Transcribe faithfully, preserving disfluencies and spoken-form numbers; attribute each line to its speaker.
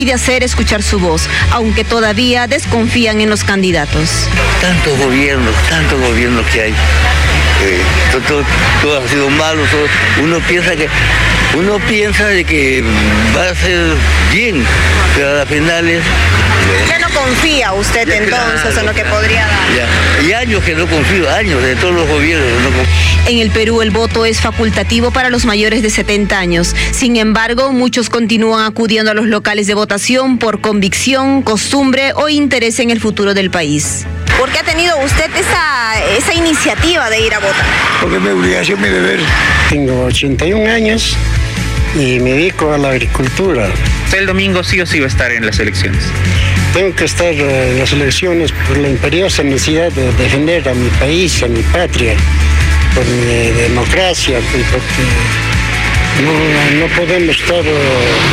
Speaker 1: de hacer escuchar su voz, aunque todavía desconfían en los candidatos.
Speaker 2: Tantos gobiernos, tantos gobiernos que hay, eh, todo, todo, todo ha sido malo, todo, uno piensa que uno piensa de que va a ser bien, pero a las finales...
Speaker 1: ¿Ya no confía usted
Speaker 2: ya,
Speaker 1: entonces
Speaker 2: claro,
Speaker 1: en lo que
Speaker 2: claro,
Speaker 1: podría dar?
Speaker 2: Ya. Y años que no confío, años de todos los gobiernos. No confío.
Speaker 1: En el Perú el voto es facultativo para los mayores de setenta años. Sin embargo, muchos continúan acudiendo a los locales de votación por convicción, costumbre o interés en el futuro del país. ¿Por qué ha tenido usted esa, esa iniciativa de ir a votar?
Speaker 3: Porque es mi obligación, mi deber. Tengo ochenta y un años y me dedico a la agricultura.
Speaker 4: El domingo sí o sí va a estar en las elecciones.
Speaker 3: Tengo que estar en las elecciones por la imperiosa necesidad de defender a mi país, a mi patria, por mi democracia, porque no, no podemos estar...